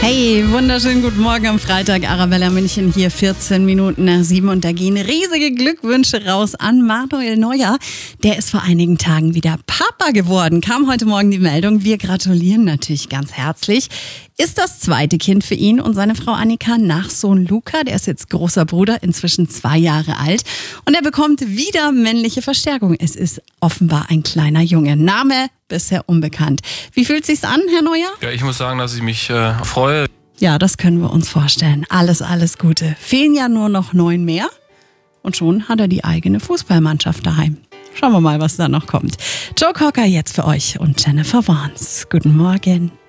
Hey, wunderschönen guten Morgen am Freitag. Arabella München hier, 14 Minuten nach 7. Und da gehen riesige Glückwünsche raus an Manuel Neuer. Der ist vor einigen Tagen wieder Papa geworden. Kam heute Morgen die Meldung. Wir gratulieren natürlich ganz herzlich. Ist das zweite Kind für ihn und seine Frau Annika nach Sohn Luca. Der ist jetzt großer Bruder, inzwischen 2 Jahre alt. Und er bekommt wieder männliche Verstärkung. Es ist offenbar ein kleiner Junge. Name bisher unbekannt. Wie fühlt sich's an, Herr Neuer? Ja, ich muss sagen, dass ich mich freue. Ja, das können wir uns vorstellen. Alles Gute. Fehlen ja nur noch 9 mehr. Und schon hat er die eigene Fußballmannschaft daheim. Schauen wir mal, was da noch kommt. Joe Cocker jetzt für euch und Jennifer Warnes. Guten Morgen.